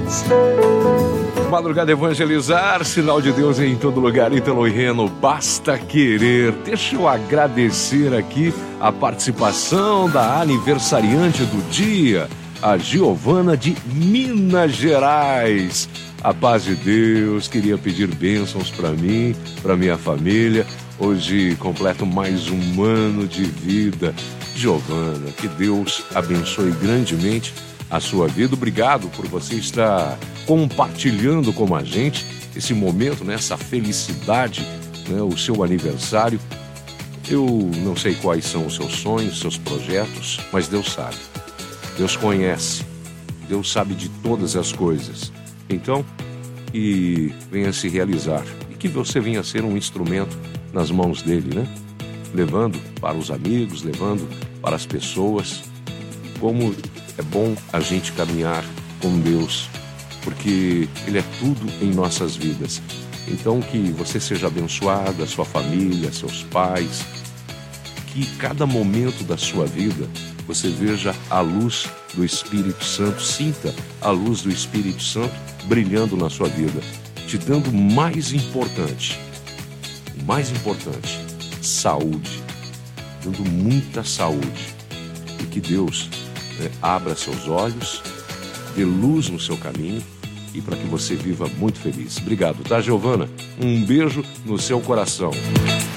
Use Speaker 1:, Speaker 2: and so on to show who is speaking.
Speaker 1: Madrugada Evangelizar, sinal de Deus em todo lugar. Ítalo e Reno, basta querer. Deixa eu agradecer aqui a participação da aniversariante do dia, a Giovana de Minas Gerais. A paz de Deus, queria pedir bênçãos para mim, para minha família. Hoje completo mais um ano de vida. Giovana, que Deus abençoe grandemente a sua vida. Obrigado por você estar compartilhando com a gente esse momento, né, essa felicidade, né, o seu aniversário. Eu não sei quais são os seus sonhos, seus projetos, mas Deus sabe. Deus conhece. Deus sabe de todas as coisas. Então, que venha se realizar e que você venha ser um instrumento nas mãos dele, né? Levando para os amigos, levando para as pessoas. Como é bom a gente caminhar com Deus, porque Ele é tudo em nossas vidas. Então que você seja abençoado, a sua família, seus pais, que cada momento da sua vida você veja a luz do Espírito Santo, sinta a luz do Espírito Santo brilhando na sua vida, te dando o mais importante, saúde, dando muita saúde. E que Deus abra seus olhos, dê luz no seu caminho e para que você viva muito feliz. Obrigado, tá, Giovana? Um beijo no seu coração.